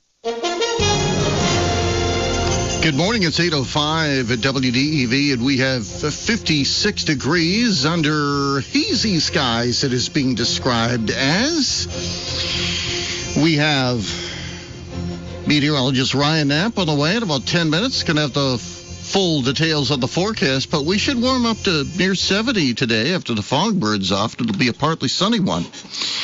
Good morning. It's 8:05 at WDEV, and we have 56 degrees under hazy skies, it is being described as. We have meteorologist Ryan Knapp on the way in about 10 minutes. Going to have the full details of the forecast, but we should warm up to near 70 today after the fog burns off. It'll be a partly sunny one.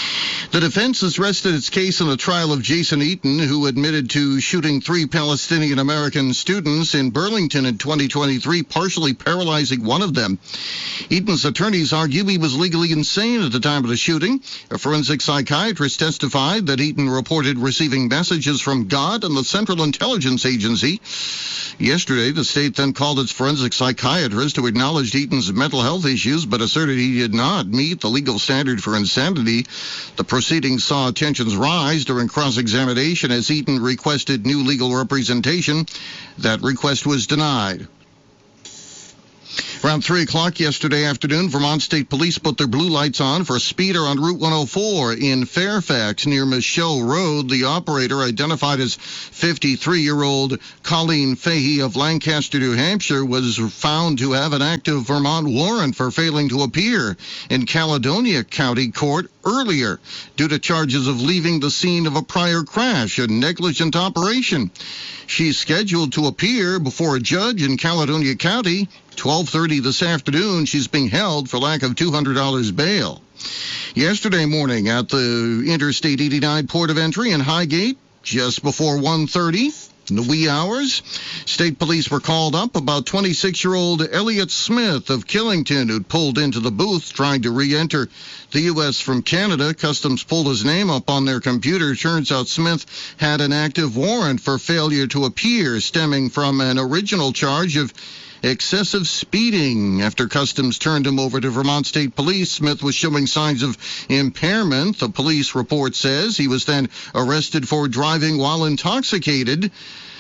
The defense has rested its case in the trial of Jason Eaton, who admitted to shooting 3 Palestinian-American students in Burlington in 2023, partially paralyzing one of them. Eaton's attorneys argue he was legally insane at the time of the shooting. A forensic psychiatrist testified that Eaton reported receiving messages from God and the Central Intelligence Agency. Yesterday, the state then called its forensic psychiatrist, who acknowledged Eaton's mental health issues but asserted he did not meet the legal standard for insanity. The proceedings saw tensions rise during cross-examination as Eaton requested new legal representation. That request was denied. Around 3 o'clock yesterday afternoon, Vermont State Police put their blue lights on for a speeder on Route 104 in Fairfax near Michelle Road. The operator, identified as 53-year-old Colleen Fahey of Lancaster, New Hampshire, was found to have an active Vermont warrant for failing to appear in Caledonia County Court earlier due to charges of leaving the scene of a prior crash, a negligent operation. She's scheduled to appear before a judge in Caledonia County 12:30 this afternoon. She's being held for lack of $200 bail. Yesterday morning at the Interstate 89 port of entry in Highgate, just before 1:30, in the wee hours, state police were called up about 26-year-old Elliot Smith of Killington, who'd pulled into the booth trying to re-enter the U.S. from Canada. Customs pulled his name up on their computer. Turns out Smith had an active warrant for failure to appear, stemming from an original charge of excessive speeding. After Customs turned him over to Vermont State Police, Smith was showing signs of impairment. The police report says he was then arrested for driving while intoxicated,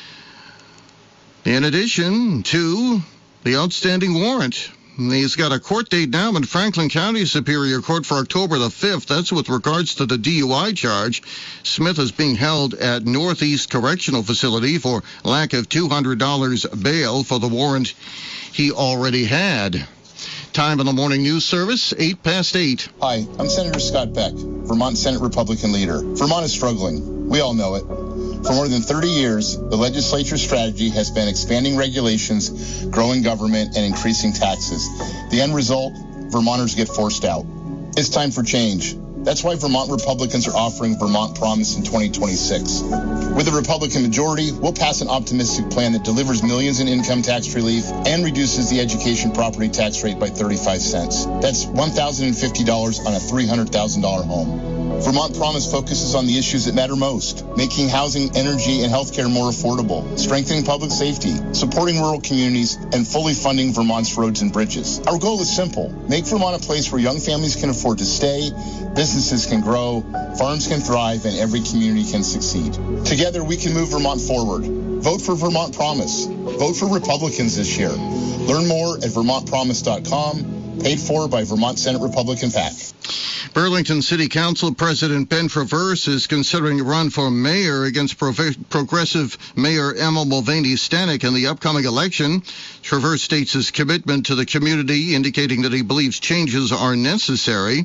in addition to the outstanding warrant. He's got a court date now in Franklin County Superior Court for October the 5th. That's with regards to the DUI charge. Smith is being held at Northeast Correctional Facility for lack of $200 bail for the warrant he already had. Time in the morning news service, 8:08. Hi, I'm Senator Scott Beck, Vermont Senate Republican leader. Vermont is struggling. We all know it. For more than 30 years, the legislature's strategy has been expanding regulations, growing government, and increasing taxes. The end result, Vermonters get forced out. It's time for change. That's why Vermont Republicans are offering Vermont Promise in 2026. With a Republican majority, we'll pass an optimistic plan that delivers millions in income tax relief and reduces the education property tax rate by 35 cents. That's $1,050 on a $300,000 home. Vermont Promise focuses on the issues that matter most, making housing, energy, and healthcare more affordable, strengthening public safety, supporting rural communities, and fully funding Vermont's roads and bridges. Our goal is simple: make Vermont a place where young families can afford to stay, businesses can grow, farms can thrive, and every community can succeed. Together, we can move Vermont forward. Vote for Vermont Promise. Vote for Republicans this year. Learn more at vermontpromise.com, paid for by Vermont Senate Republican PAC. Burlington City Council President Ben Traverse is considering a run for mayor against progressive Mayor Emma Mulvaney-Stanek in the upcoming election. Traverse states his commitment to the community, indicating that he believes changes are necessary.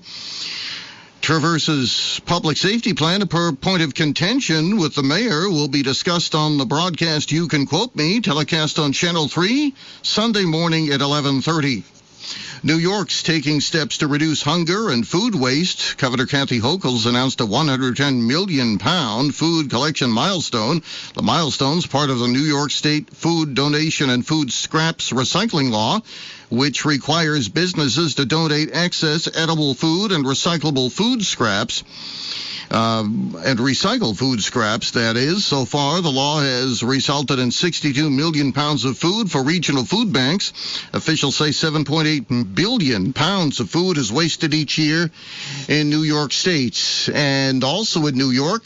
Traverse's public safety plan, a point of contention with the mayor, will be discussed on the broadcast You Can Quote Me, telecast on Channel 3, Sunday morning at 11:30. New York's taking steps to reduce hunger and food waste. Governor Kathy Hochul announced a £110 million food collection milestone. The milestone's part of the New York State Food Donation and Food Scraps Recycling Law, which requires businesses to donate excess edible food and recyclable food scraps. And recycle food scraps, that is. So far, the law has resulted in 62 million pounds of food for regional food banks. Officials say 7.8 billion pounds of food is wasted each year in New York State. And also in New York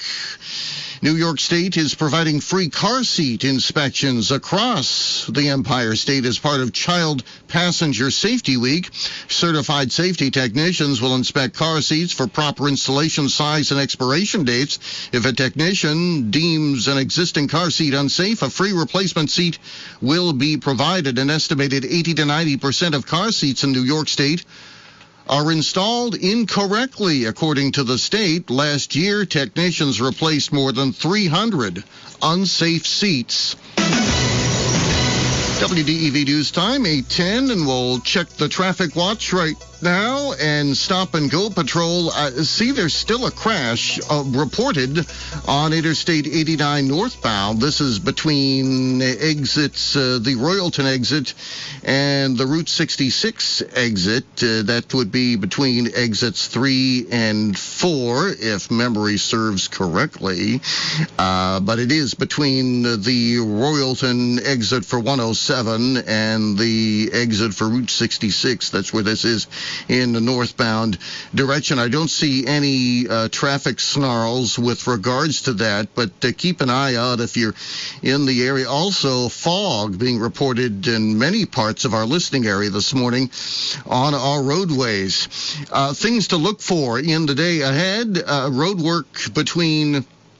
State is providing free car seat inspections across the Empire State as part of Child Passenger Safety Week. Certified safety technicians will inspect car seats for proper installation size and expiration dates. If a technician deems an existing car seat unsafe, a free replacement seat will be provided. An estimated 80 to 90% of car seats in New York State are installed incorrectly, according to the state. Last year, technicians replaced more than 300 unsafe seats. WDEV News Time, 8:10, and we'll check the traffic watch right now and Stop and Go Patrol. See, there's still a crash reported on Interstate 89 northbound. This is between exits, the Royalton exit and the Route 66 exit. That would be between exits 3 and 4, if memory serves correctly. But it is between the Royalton exit for 107 and the exit for Route 66. That's where this is in the northbound direction. I don't see any traffic snarls with regards to that, but keep an eye out if you're in the area. Also, fog being reported in many parts of our listening area this morning on our roadways. Things to look for in the day ahead. Road work between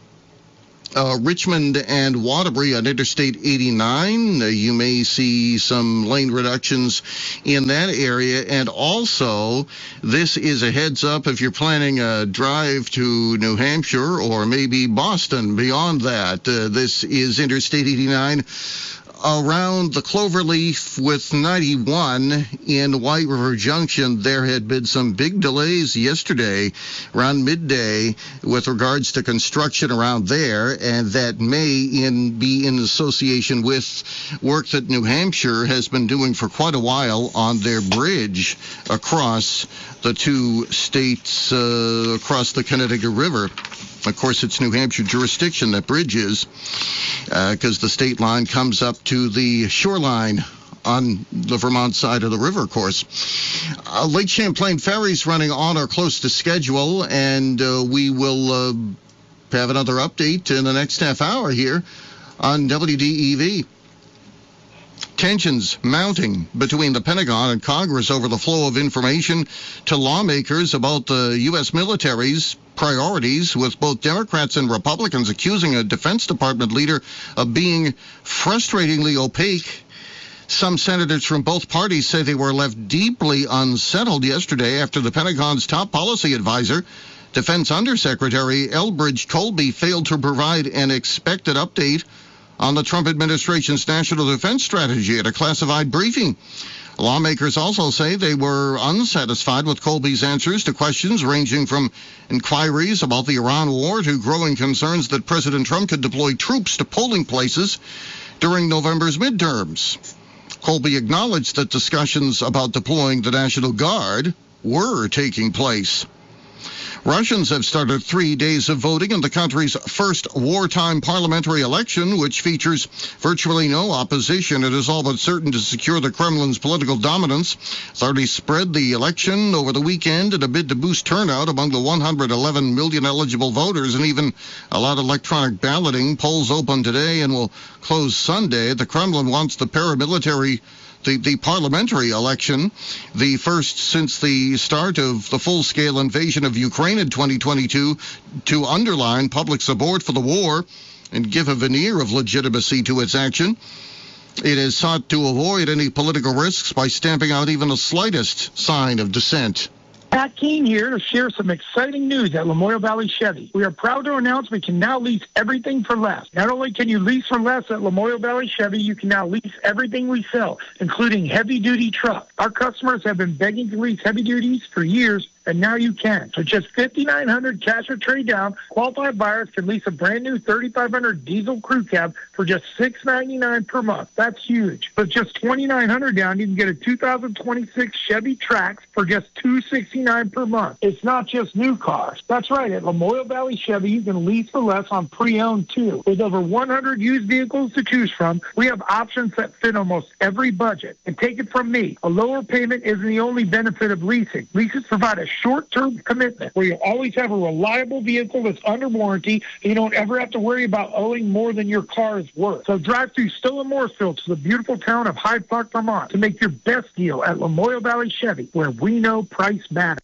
Richmond and Waterbury on Interstate 89. You may see some lane reductions in that area. And also, this is a heads up if you're planning a drive to New Hampshire or maybe Boston. Beyond that, this is Interstate 89 around the Cloverleaf with 91 in White River Junction. There had been some big delays yesterday around midday with regards to construction around there, and that may be in association with work that New Hampshire has been doing for quite a while on their bridge across the two states, across the Connecticut River. Of course, it's New Hampshire jurisdiction, that bridge is, because the state line comes up to the shoreline on the Vermont side of the river, of course. Lake Champlain ferries running on or close to schedule, and we will have another update in the next half hour here on WDEV. Tensions mounting between the Pentagon and Congress over the flow of information to lawmakers about the U.S. military's priorities, with both Democrats and Republicans accusing a Defense Department leader of being frustratingly opaque. Some senators from both parties say they were left deeply unsettled yesterday after the Pentagon's top policy advisor, Defense Undersecretary Elbridge Colby, failed to provide an expected update on the Trump administration's national defense strategy at a classified briefing. Lawmakers also say they were unsatisfied with Colby's answers to questions ranging from inquiries about the Iran war to growing concerns that President Trump could deploy troops to polling places during November's midterms. Colby acknowledged that discussions about deploying the National Guard were taking place. Russians have started 3 days of voting in the country's first wartime parliamentary election, which features virtually no opposition. It is all but certain to secure the Kremlin's political dominance. Authorities spread the election over the weekend in a bid to boost turnout among the 111 million eligible voters and even allowed electronic balloting. Polls open today and will close Sunday. The Kremlin wants the the parliamentary election, the first since the start of the full-scale invasion of Ukraine in 2022, to underline public support for the war and give a veneer of legitimacy to its action. It has sought to avoid any political risks by stamping out even the slightest sign of dissent. Pat Keene here to share some exciting news at Lamoille Valley Chevy. We are proud to announce we can now lease everything for less. Not only can you lease for less at Lamoille Valley Chevy, you can now lease everything we sell, including heavy-duty trucks. Our customers have been begging to lease heavy duties for years, and now you can. For just $5,900 cash or trade down, qualified buyers can lease a brand new 3,500 diesel crew cab for just $699 per month. That's huge. With just $2,900 down, you can get a 2026 Chevy Trax for just $269 per month. It's not just new cars. That's right. At Lamoille Valley Chevy, you can lease for less on pre-owned too. With over 100 used vehicles to choose from, we have options that fit almost every budget. And take it from me, a lower payment isn't the only benefit of leasing. Leases provide a short-term commitment where you always have a reliable vehicle that's under warranty, and you don't ever have to worry about owing more than your car is worth. So drive through Stowe and Mooresville to the beautiful town of Hyde Park, Vermont to make your best deal at Lamoille Valley Chevy, where we know price matters.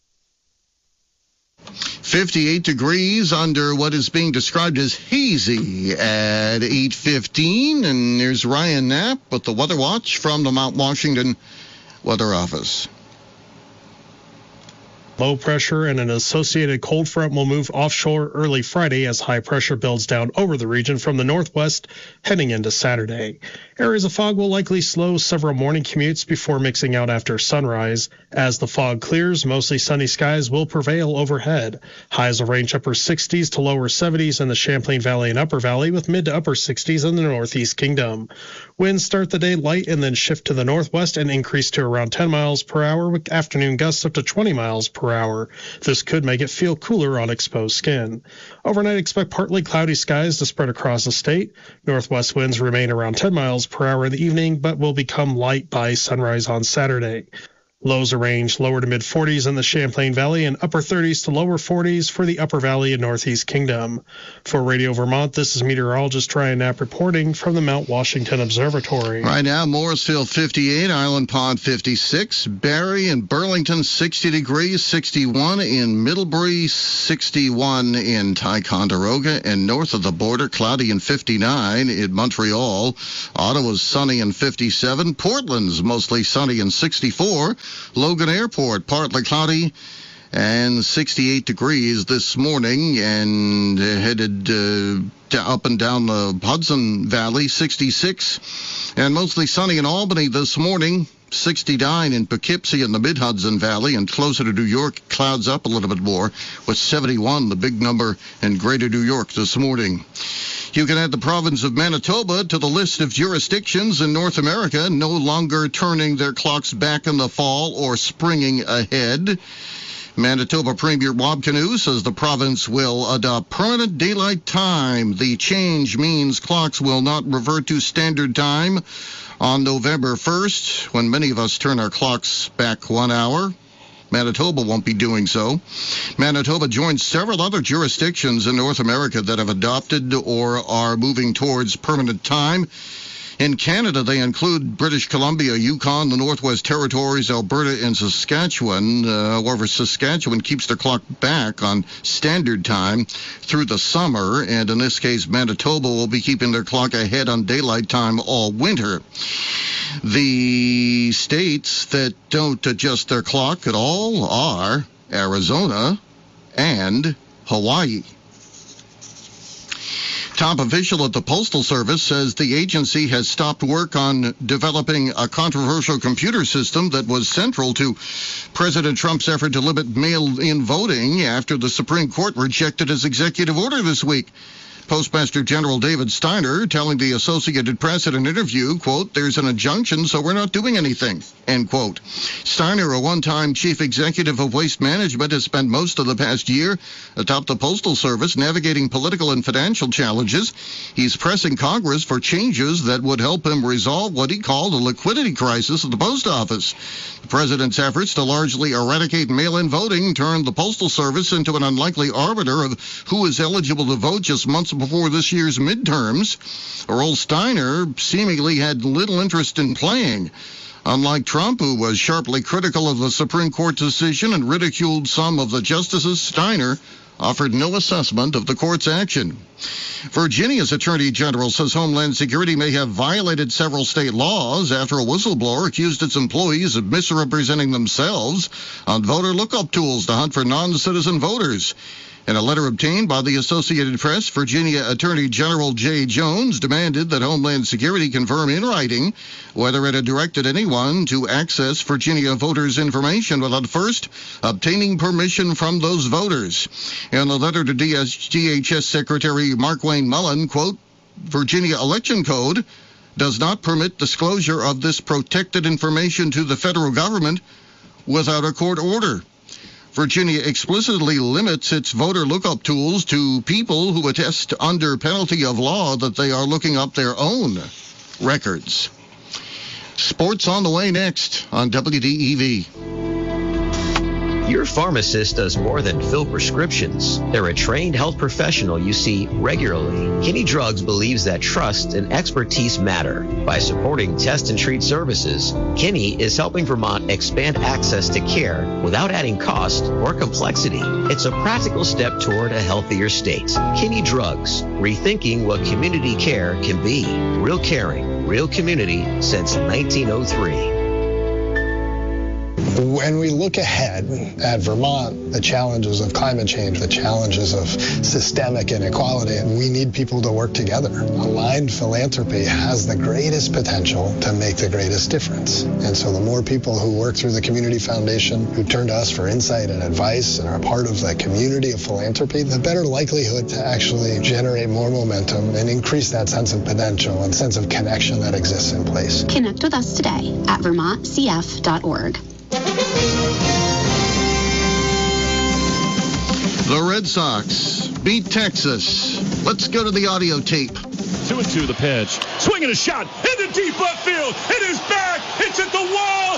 58 degrees under what is being described as hazy at 8:15, and there's Ryan Knapp with the Weather Watch from the Mount Washington Weather Office. Low pressure and an associated cold front will move offshore early Friday as high pressure builds down over the region from the northwest heading into Saturday. Areas of fog will likely slow several morning commutes before mixing out after sunrise. As the fog clears, mostly sunny skies will prevail overhead. Highs will range upper 60s to lower 70s in the Champlain Valley and Upper Valley, with mid to upper 60s in the Northeast Kingdom. Winds start the day light and then shift to the northwest and increase to around 10 miles per hour, with afternoon gusts up to 20 miles per hour. This could make it feel cooler on exposed skin. Overnight, expect partly cloudy skies to spread across the state. Northwest winds remain around 10 miles per hour in the evening, but will become light by sunrise on Saturday. Lows range lower to mid-40s in the Champlain Valley and upper 30s to lower 40s for the Upper Valley and Northeast Kingdom. For Radio Vermont, this is meteorologist Ryan Knapp reporting from the Mount Washington Observatory. Right now, Morrisville 58, Island Pond 56, Barrie and Burlington 60 degrees, 61 in Middlebury, 61 in Ticonderoga, and north of the border, cloudy and 59 in Montreal. Ottawa's sunny and 57. Portland's mostly sunny and 64. Logan Airport, partly cloudy and 68 degrees this morning, and headed up and down the Hudson Valley, 66, and mostly sunny in Albany this morning, 69 in Poughkeepsie in the Mid-Hudson Valley, and closer to New York, clouds up a little bit more, with 71, the big number in Greater New York this morning. You can add the province of Manitoba to the list of jurisdictions in North America no longer turning their clocks back in the fall or springing ahead. Manitoba Premier Bob Canoe says the province will adopt permanent daylight time. The change means clocks will not revert to standard time on November 1st, when many of us turn our clocks back 1 hour. Manitoba won't be doing so. Manitoba joins several other jurisdictions in North America that have adopted or are moving towards permanent time. In Canada, they include British Columbia, Yukon, the Northwest Territories, Alberta, and Saskatchewan. However, Saskatchewan keeps their clock back on standard time through the summer, and in this case, Manitoba will be keeping their clock ahead on daylight time all winter. The states that don't adjust their clock at all are Arizona and Hawaii. Top official at the Postal Service says the agency has stopped work on developing a controversial computer system that was central to President Trump's effort to limit mail-in voting after the Supreme Court rejected his executive order this week. Postmaster General David Steiner telling the Associated Press in an interview, quote, "There's an injunction, so we're not doing anything," end quote. Steiner, a one-time chief executive of Waste Management, has spent most of the past year atop the Postal Service navigating political and financial challenges. He's pressing Congress for changes that would help him resolve what he called a liquidity crisis at the post office. The president's efforts to largely eradicate mail-in voting turned the Postal Service into an unlikely arbiter of who is eligible to vote just months before this year's midterms. Earl Steiner seemingly had little interest in playing. Unlike Trump, who was sharply critical of the Supreme Court decision and ridiculed some of the justices, Steiner offered no assessment of the court's action. Virginia's Attorney General says Homeland Security may have violated several state laws after a whistleblower accused its employees of misrepresenting themselves on voter lookup tools to hunt for non-citizen voters. In a letter obtained by the Associated Press, Virginia Attorney General Jay Jones demanded that Homeland Security confirm in writing whether it had directed anyone to access Virginia voters' information without first obtaining permission from those voters. In a letter to DHS Secretary Markwayne Mullin, quote, "Virginia Election Code does not permit disclosure of this protected information to the federal government without a court order. Virginia explicitly limits its voter lookup tools to people who attest under penalty of law that they are looking up their own records." Sports on the way next on WDEV. Your pharmacist does more than fill prescriptions. They're a trained health professional you see regularly. Kinney Drugs believes that trust and expertise matter. By supporting test and treat services, Kinney is helping Vermont expand access to care without adding cost or complexity. It's a practical step toward a healthier state. Kinney Drugs, rethinking what community care can be. Real caring, real community since 1903. When we look ahead at Vermont, the challenges of climate change, the challenges of systemic inequality, we need people to work together. Aligned philanthropy has the greatest potential to make the greatest difference. And so the more people who work through the Community Foundation, who turn to us for insight and advice and are part of the community of philanthropy, the better likelihood to actually generate more momentum and increase that sense of potential and sense of connection that exists in place. Connect with us today at vermontcf.org. The Red Sox beat Texas. Let's go to the audio tape. 2-2 the pitch. Swinging a shot into deep left field. It is back. It's at the wall.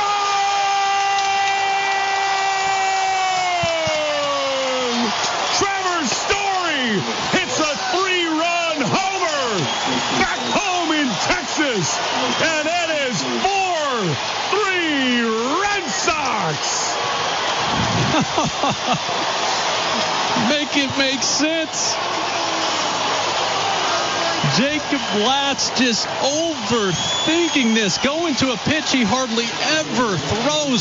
Gone! Trevor Story hits a 3-run homer. Back home in Texas. And it is 4-3 Red Sox. Make it make sense. Jacob Latz just overthinking this. Going to a pitch he hardly ever throws.